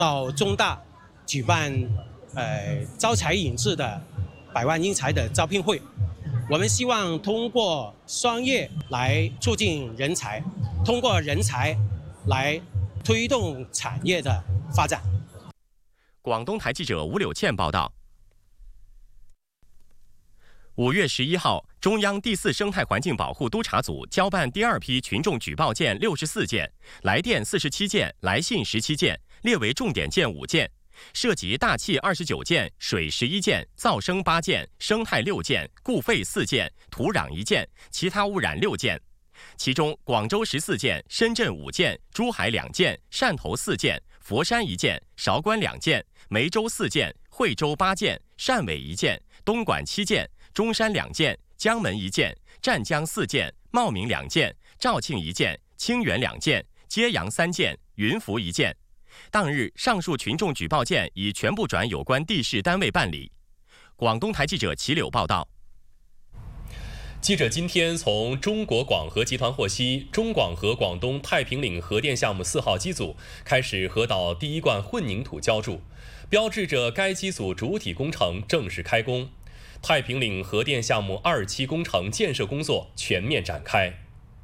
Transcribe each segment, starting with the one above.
到中大举办招才引智的100万英才的招聘会。我们希望通过商业来促进人才，通过人才来推动产业的发展。 广东台记者吴柳倩报道。5月11号，中央第4生态环境保护督察组交办第2批群众举报件64件，来电47件，来信17件，列为重点件5件。涉及大气29件、水11件、噪声8件、生态6件、固废4件、土壤1件，其他污染6件。其中，广州14件、深圳5件、珠海2件、汕头4件、佛山1件、韶关2件、梅州4件、惠州8件、汕尾1件、东莞7件、中山2件、江门1件、湛江4件、茂名2件、肇庆1件、清远2件、揭阳3件、云浮1件。当日，上述群众举报件已全部转有关地市单位办理。广东台记者齐柳报道。 记者今天从中国广核集团获悉，中广核广东太平岭核电项目4号机组开始核导第1罐混凝土浇筑，标志着该机组主体工程正式开工。太平岭核电项目2期工程建设工作全面展开。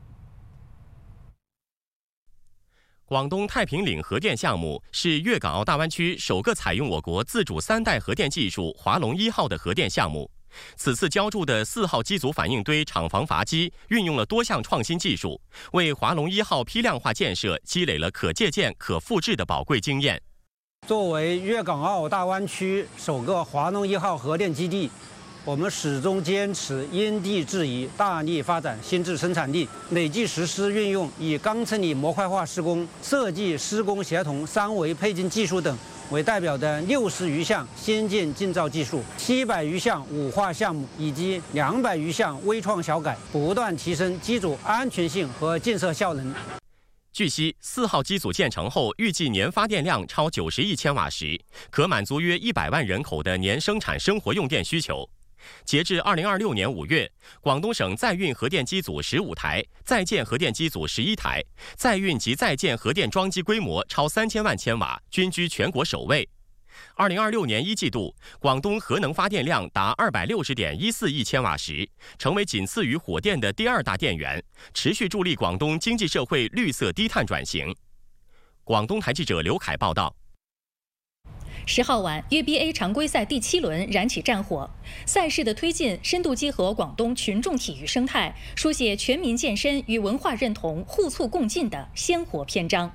广东太平岭核电项目是粤港澳大湾区首个采用我国自主3代核电技术华龙1号的核电项目。此次浇筑的4号机组反应堆厂房阀机运用了多项创新技术，为华龙1号批量化建设积累了可借鉴、可复制的宝贵经验。 作为粤港澳大湾区首个华龙1号核电基地，我们始终坚持因地制宜，大力发展新质生产力，累计实施运用以钢层里模块化施工、设计施工协同3维配镜技术等为代表的60余项先进建造技术、700余项五化项目以及200余项微创小改，不断提升机组安全性和建设效能。 据悉，4号机组建成后，预计年发电量超90亿千瓦时，可满足约100万人口的年生产生活用电需求。截至2026年5月，广东省在运核电机组15台，在建核电机组11台，在运及在建核电装机规模超3000万千瓦，均居全国首位。2026年1季度，广东核能发电量达260.14亿千瓦时，成为仅次于火电的第2大电源，持续助力广东经济社会绿色低碳转型。广东台记者刘凯报道。 10号晚，粤 BA 常规赛第7轮燃起战火，赛事的推进深度结合广东群众体育生态，书写全民健身与文化认同互促共进的鲜活篇章。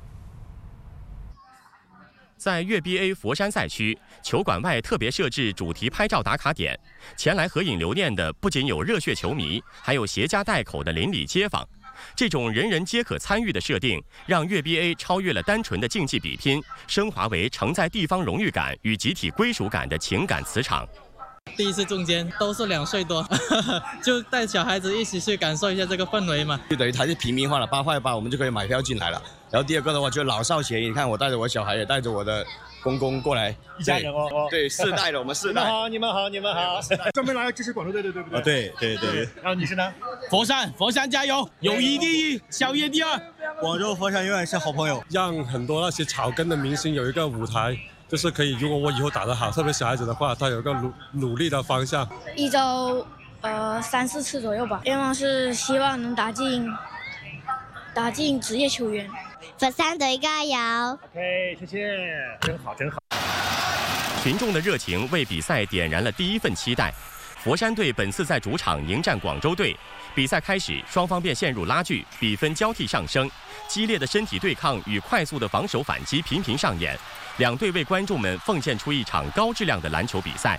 在粤 BA 佛山赛区，球馆外特别设置主题拍照打卡点，前来合影留念的不仅有热血球迷，还有携家带口的邻里街坊。这种人人皆可参与的设定，让粤 BA 超越了单纯的竞技比拼，升华为承载地方荣誉感与集体归属感的情感磁场。 第一次中间都是2岁多，就带小孩子一起去感受一下这个氛围嘛。 就等于它是平民化了，8块8我们就可以买票进来了。然后第2个的话，就老少咸宜，你看我带着我小孩，也带着我的公公过来， 一家人哦。 对，4代的，我们4代。 你们好，专门来支持广州队的，对不对？ 对。 然后你是呢？ 佛山加油！友谊第一，校业第2。 广州佛山永远是好朋友。让很多那些草根的明星有一个舞台，就是可以，如果我以后打得好，特别小孩子的话，他有一个努力的方向。 一周3-4次左右吧，愿望是希望能打进职业球员。 佛山队加油 ！OK， 谢谢，真好。 群众的热情为比赛点燃了第一份期待。佛山队本次在主场迎战广州队，比赛开始，双方便陷入拉锯，比分交替上升，激烈的身体对抗与快速的防守反击频频上演，两队为观众们奉献出一场高质量的篮球比赛。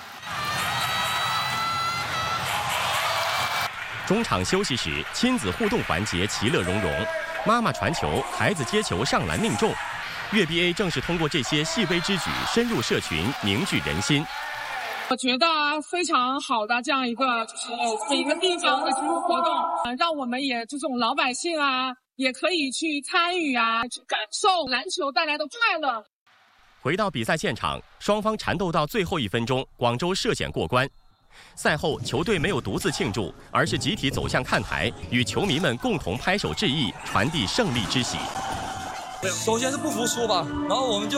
中场休息时，亲子互动环节其乐融融，妈妈传球，孩子接球上篮命中。粤 BA 正是通过这些细微之举，深入社群，凝聚人心。 我觉得非常好的这样一个每个地方的这种活动，让我们也这种老百姓啊，也可以去参与啊，去感受篮球带来的快乐。 回到比赛现场，双方缠斗到最后1分钟，广州涉险过关。赛后，球队没有独自庆祝，而是集体走向看台，与球迷们共同拍手致意，传递胜利之喜。 首先是不服输吧，然后我们就